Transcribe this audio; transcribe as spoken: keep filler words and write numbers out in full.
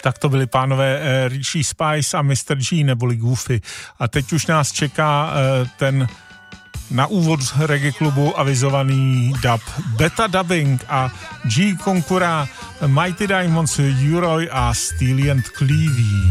Tak to byli pánové eh, Richie Spice a mister G neboli Goofy. A teď už nás čeká eh, ten na úvod reggae klubu avizovaný dub Beta Dubbing a G konkurá Mighty Diamonds, Uroy a Steely and Clevie.